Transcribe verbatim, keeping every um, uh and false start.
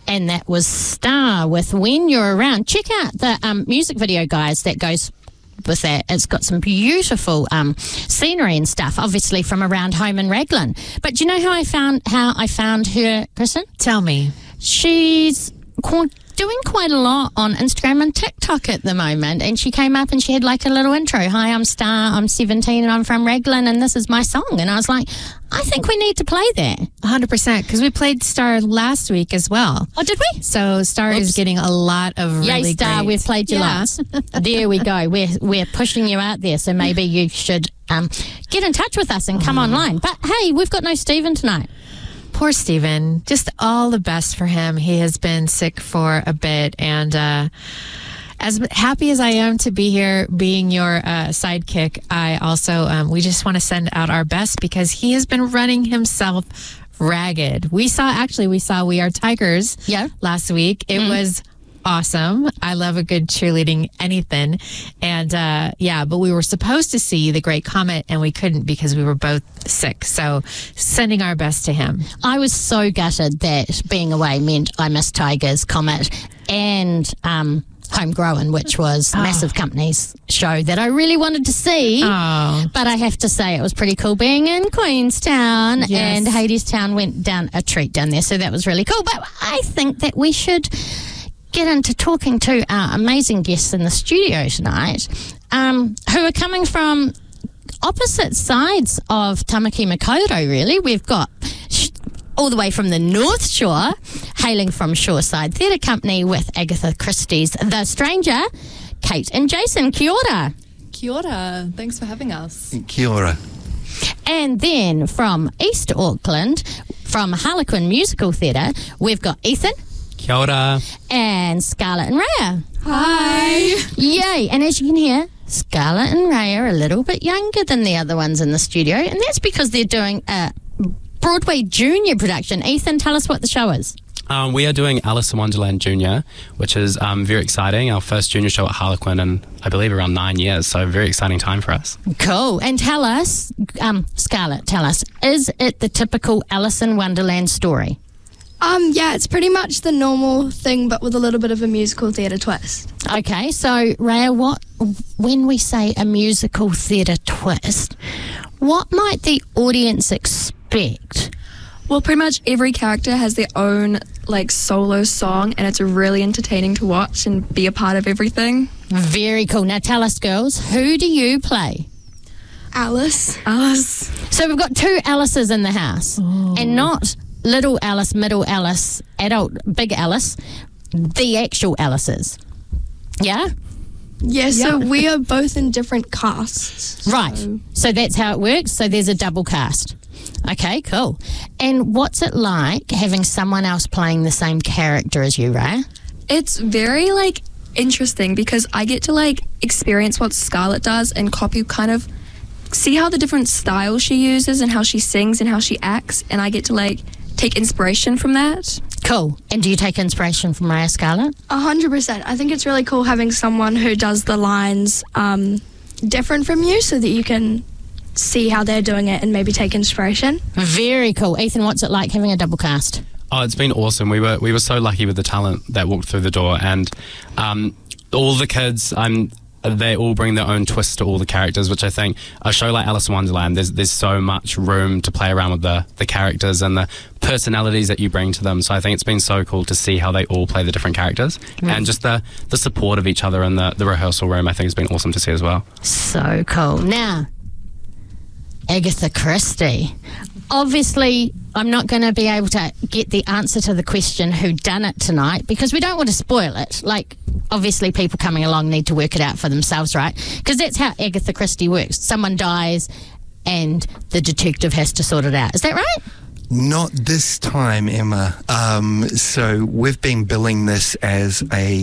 And that was Star with When You're Around. Check out the um, music video, guys, that goes with that. It's got some beautiful um, scenery and stuff, obviously from around home in Raglan. But do you know how I found how I found her, Kristen? Tell me. She's called doing quite a lot on Instagram and TikTok at the moment, and she came up and she had like a little intro. Hi, I'm Star, I'm seventeen and I'm from Raglan and this is my song. And I was like, I think we need to play that. one hundred percent, because we played Star last week as well. Oh, did we? So Star Oops. is getting a lot of really Yay, Star, great... we've played you Yeah. lots. There we go. We're, we're pushing you out there, so maybe you should um, get in touch with us and come Oh. online. But hey, we've got no Stephen tonight. Poor Stephen. Just all the best for him. He has been sick for a bit, and uh, as happy as I am to be here being your uh, sidekick, I also, um, we just want to send out our best because he has been running himself ragged. We saw, actually, we saw We Are Tigers Yeah. last week. It Mm. was awesome. I love a good cheerleading anything. And uh, yeah, but we were supposed to see The Great Comet and we couldn't because we were both sick. So sending our best to him. I was so gutted that being away meant I missed Tigers, Comet, and um, Homegrown, which was Oh. Massive Company's show that I really wanted to see. Oh, But I have to say it was pretty cool being in Queenstown, Yes. and Hadestown went down a treat down there, so that was really cool. But I think that we should get into talking to our amazing guests in the studio tonight, um, who are coming from opposite sides of Tamaki Makaurau, really. We've got sh- all the way from the North Shore, hailing from Shoreside Theatre Company with Agatha Christie's The Stranger, Kate and Jason. Kia ora. Kia ora. Thanks for having us. Kia ora. And then from East Auckland, from Harlequin Musical Theatre, we've got Ethan Kia ora. and Scarlett and Raya. Hi. Yay. And as you can hear, Scarlett and Ray are a little bit younger than the other ones in the studio, and that's because they're doing a Broadway junior production. Ethan, tell us what the show is. Um, we are doing Alice in Wonderland Junior, which is um, very exciting. Our first junior show at Harlequin in, I believe, around nine years. So a very exciting time for us. Cool. And tell us, um, Scarlett, tell us, is it the typical Alice in Wonderland story? Um, yeah, it's pretty much the normal thing, but with a little bit of a musical theatre twist. Okay, so Raya, what when we say a musical theatre twist, what might the audience expect? Well, pretty much every character has their own like solo song, and it's really entertaining to watch and be a part of everything. Very cool. Now tell us, girls, who do you play? Alice. Alice. So we've got two Alices in the house, and not little Alice, middle Alice, adult, big Alice, the actual Alices. Yeah? Yeah, so we are both in different casts. Right. So- So that's how it works. So there's a double cast. Okay, cool. And what's it like having someone else playing the same character as you, Raya? It's very like interesting because I get to like experience what Scarlett does and copy kind of see how the different styles she uses and how she sings and how she acts, and I get to like take inspiration from that. Cool. And do you take inspiration from Raya, Scarlett? A hundred percent. I think it's really cool having someone who does the lines um, different from you so that you can see how they're doing it and maybe take inspiration. Very cool. Ethan, what's it like having a double cast? Oh, it's been awesome. We were we were so lucky with the talent that walked through the door, and um, all the kids, um, they all bring their own twist to all the characters, which I think a show like Alice in Wonderland, there's there's so much room to play around with the, the characters and the personalities that you bring to them. So I think it's been so cool to see how they all play the different characters, and just the, the support of each other in the, the rehearsal room, I think has been awesome to see as well. So cool. Now, Agatha Christie. Obviously, I'm not going to be able to get the answer to the question who done it tonight because we don't want to spoil it. Like, obviously, people coming along need to work it out for themselves, right? Because that's how Agatha Christie works. Someone dies and the detective has to sort it out. Is that right? Not this time, Emma. Um, so we've been billing this as a